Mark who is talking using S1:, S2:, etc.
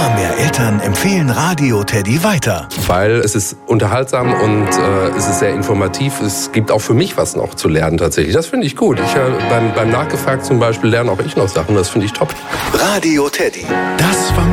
S1: Immer mehr Eltern empfehlen Radio Teddy weiter.
S2: Weil es ist unterhaltsam und es ist sehr informativ. Es gibt auch für mich was noch zu lernen tatsächlich. Das finde ich gut. Beim Nachgefragt zum Beispiel lerne auch ich noch Sachen. Das finde ich top.
S1: Radio Teddy. Das